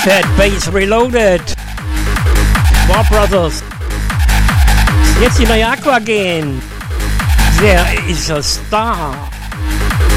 Fat Bass Reloaded. War Brothers. Jetzt die neue Aqua gehen. Der ist ein Star.